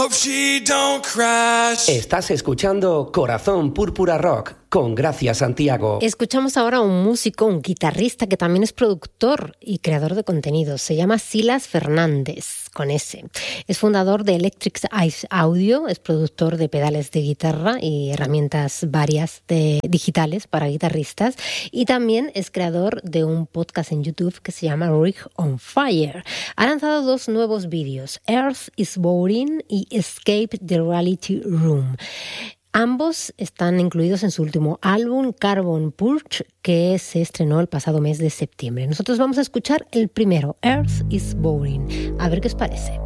hope she don't crash. Estás escuchando Corazón Púrpura Rock con Gracia Santiago. Escuchamos ahora a un músico, un guitarrista que también es productor y creador de contenidos. Se llama Silas Fernández, con S. Es fundador de Electric Eyes Audio, es productor de pedales de guitarra y herramientas varias digitales para guitarristas, y también es creador de un podcast en YouTube que se llama Rig on Fire. Ha lanzado 2 nuevos vídeos, Earth is Boring y Escape the Reality Room. Ambos están incluidos en su último álbum, Carbon Purge, que se estrenó el pasado mes de septiembre. Nosotros vamos a escuchar el primero, Earth is Boring. A ver qué os parece.